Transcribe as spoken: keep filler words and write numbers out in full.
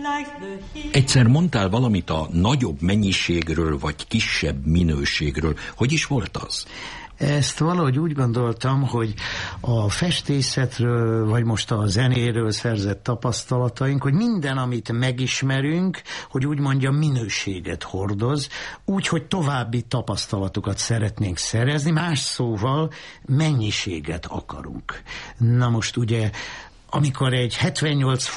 Egyszer mondtál valamit a nagyobb mennyiségről, vagy kisebb minőségről. Hogy is volt az? Ezt valahogy úgy gondoltam, hogy a festészetről, vagy most a zenéről szerzett tapasztalataink, hogy minden, amit megismerünk, hogy úgy mondjam, minőséget hordoz, úgy, hogy további tapasztalatokat szeretnénk szerezni, más szóval mennyiséget akarunk. Na most ugye, amikor egy hetvennyolc